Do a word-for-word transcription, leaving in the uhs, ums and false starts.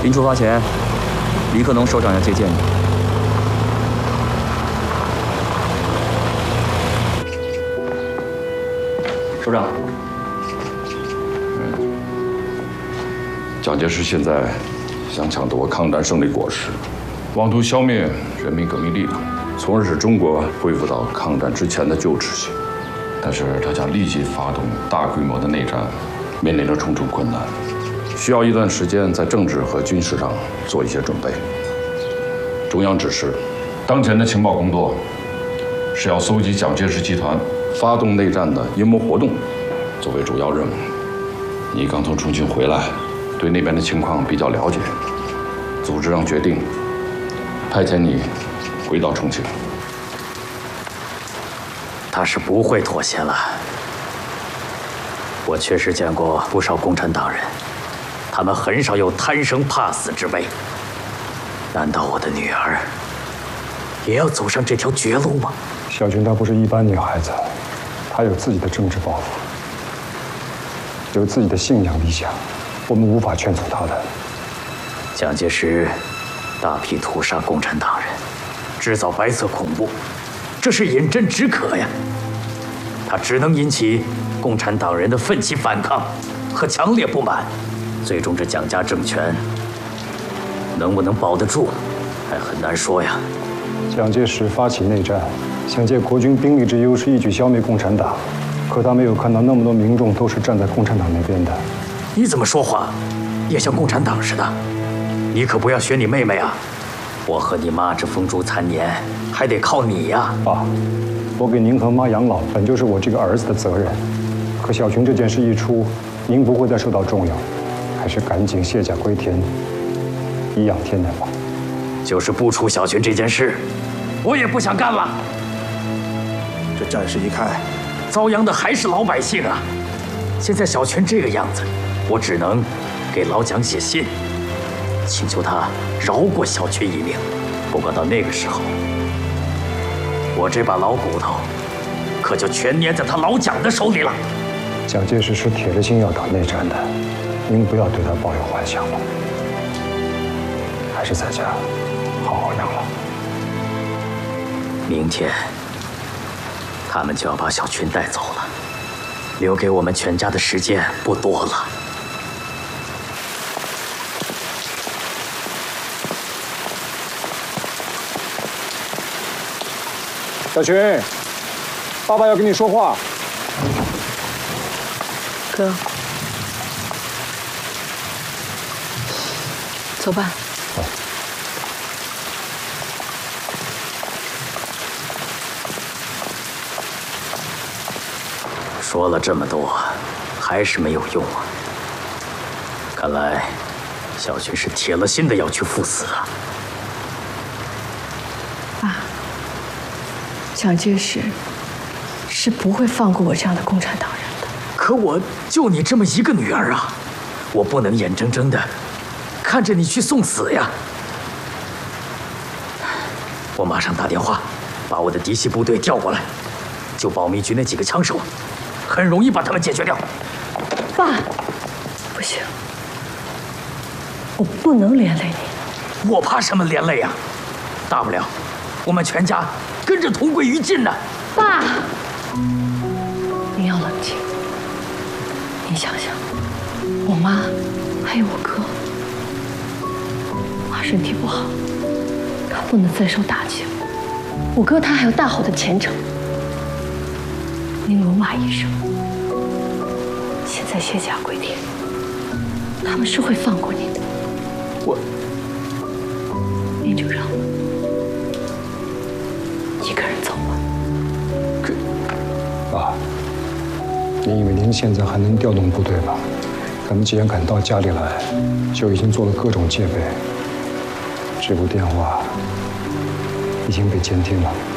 临出发前，李克农首长要接见你。首长， 嗯，蒋介石现在想抢夺抗战胜利果实，妄图消灭人民革命力量，从而使中国恢复到抗战之前的旧秩序。但是他想立即发动大规模的内战，面临着重重困难，需要一段时间在政治和军事上做一些准备。中央指示，当前的情报工作是要搜集蒋介石集团发动内战的阴谋活动作为主要任务。你刚从重庆回来，对那边的情况比较了解，组织上决定派遣你回到重庆。 他是不会妥协了。我确实见过不少共产党人，他们很少有贪生怕死之辈。难道我的女儿也要走上这条绝路吗？ 小军她不是一般女孩子，她有自己的政治抱负，有自己的信仰理想，我们无法劝阻她的。 蒋介石大批屠杀共产党人，制造白色恐怖，这是饮鸩止渴呀。他只能引起共产党人的奋起反抗和强烈不满，最终这蒋家政权能不能保得住，还很难说呀。 蒋介石发起内战，想借国军兵力之优势一举消灭共产党，可他没有看到那么多民众都是站在共产党那边的。 你怎么说话，也像共产党似的？你可不要学你妹妹啊！我和你妈这风烛残年，还得靠你呀， 爸。我给您和妈养老，本就是我这个儿子的责任。可小群这件事一出，您不会再受到重用，还是赶紧卸甲归田，颐养天年吧。 就是不出小群这件事，我也不想干了。 这战事一开， 遭殃的还是老百姓啊！现在小群这个样子，我只能给老蒋写信，请求他饶过小群一命。不过到那个时候，我这把老骨头可就全粘在他老蒋的手里了。 蒋介石是铁着心要打内战的，您不要对他抱有幻想了，还是在家好好养老。 明天他们就要把小群带走了，留给我们全家的时间不多了。 小群，爸爸要跟你说话。 哥，走吧。 说了这么多，还是没有用啊！看来小群是铁了心的要去赴死啊！ 爸，蒋介石是不会放过我这样的共产党人的。 可我就你这么一个女儿啊，我不能眼睁睁的看着你去送死呀！我马上打电话，把我的嫡系部队调过来，就保密局那几个枪手，很容易把他们解决掉。 爸，不行，我不能连累你。 我怕什么连累呀？大不了我们全家跟着同归于尽呢。 爸，你要冷静。你想想，我妈还有我哥，妈身体不好，她不能再受打击了。我哥他还有大好的前程。您鲁马医生，现在卸甲归田，他们是会放过您的。 我， 您就让我一个人走吧。 可， 爸，你以为您现在还能调动部队吗？咱们既然敢到家里来，就已经做了各种戒备。这部电话已经被监听了。